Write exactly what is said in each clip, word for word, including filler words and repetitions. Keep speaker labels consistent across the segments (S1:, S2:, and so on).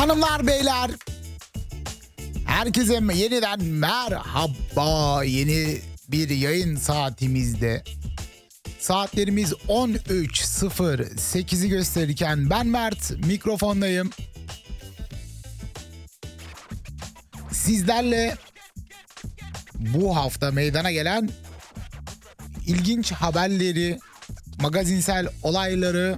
S1: Hanımlar beyler, herkese yeniden merhaba. Yeni bir yayın saatimizde. Saatlerimiz on üç sıfır sekizi gösterirken ben Mert, mikrofondayım. Sizlerle bu hafta meydana gelen ilginç haberleri, magazinsel olayları,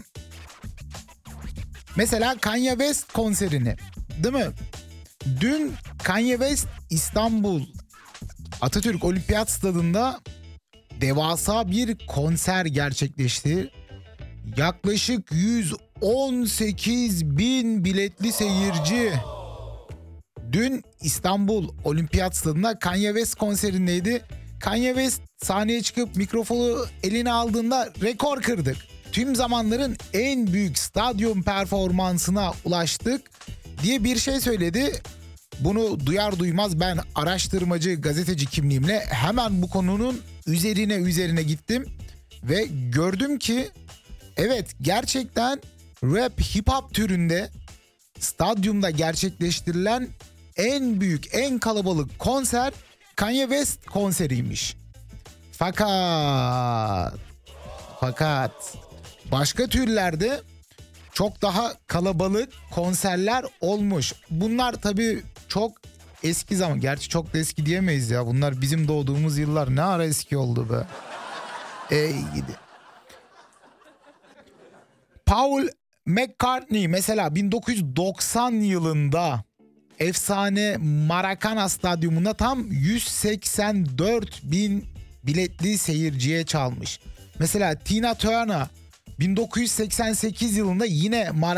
S1: mesela Kanye West konserini, değil mi? Dün Kanye West İstanbul Atatürk Olimpiyat Stadı'nda devasa bir konser gerçekleşti. Yaklaşık yüz on sekiz bin biletli seyirci. Dün İstanbul Olimpiyat Stadı'nda Kanye West konserindeydi. Kanye West sahneye çıkıp mikrofonu eline aldığında rekor kırdık. Tüm zamanların en büyük stadyum performansına ulaştık diye bir şey söyledi. Bunu duyar duymaz ben araştırmacı, gazeteci kimliğimle hemen bu konunun üzerine üzerine gittim. Ve gördüm ki evet, gerçekten rap hip hop türünde stadyumda gerçekleştirilen en büyük, en kalabalık konser Kanye West konseriymiş. Fakat fakat başka türlerde çok daha kalabalık konserler olmuş. Bunlar tabii çok eski zaman. Gerçi çok da eski diyemeyiz ya. Bunlar bizim doğduğumuz yıllar. Ne ara eski oldu be. Ey gidi. Paul McCartney mesela bin dokuz yüz doksan yılında efsane Maracana Stadyumunda tam yüz seksen dört bin biletli seyirciye çalmış. Mesela Tina Turner bin dokuz yüz seksen sekiz yılında yine Mar